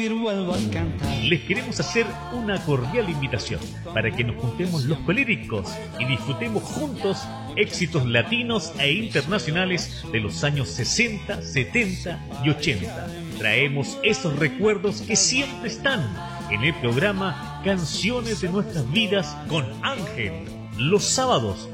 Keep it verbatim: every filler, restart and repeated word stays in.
Les queremos hacer una cordial invitación para que nos juntemos los colíricos y disfrutemos juntos éxitos latinos e internacionales de los años sesenta, setenta y ochenta. Traemos esos recuerdos que siempre están en el programa Canciones de Nuestras Vidas con Ángel, los sábados